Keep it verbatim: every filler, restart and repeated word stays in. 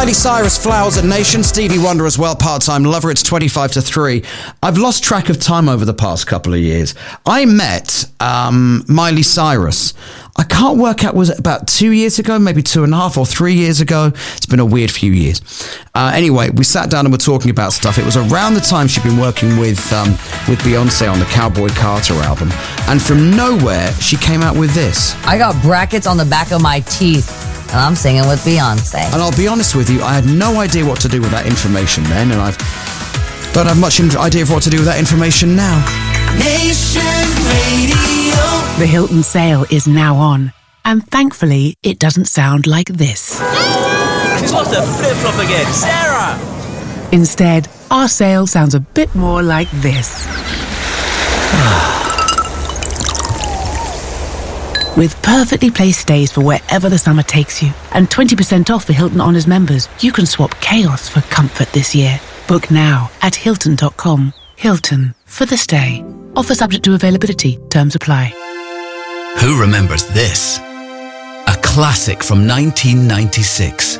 Miley Cyrus, Flowers and Nation. Stevie Wonder as well, Part-Time Lover. It's twenty-five to three. I've lost track of time over the past couple of years. I met um, Miley Cyrus. I can't work out, was it about two years ago, maybe two and a half or three years ago? It's been a weird few years. Uh, anyway, we sat down and were talking about stuff. It was around the time she'd been working with um, with Beyonce on the Cowboy Carter album. And from nowhere, she came out with this. I got brackets on the back of my teeth, and I'm singing with Beyonce. And I'll be honest with you, I had no idea what to do with that information then, and I've don't have much idea of what to do with that information now. Nation Radio. The Hilton sale is now on, and thankfully, it doesn't sound like this. She's lost her flip-flop again, Sarah! Instead, our sale sounds a bit more like this. With perfectly placed stays for wherever the summer takes you, and twenty percent off for Hilton Honors members, you can swap chaos for comfort this year. Book now at Hilton dot com. Hilton, for the stay. Offer subject to availability. Terms apply. Who remembers this? A classic from nineteen ninety-six.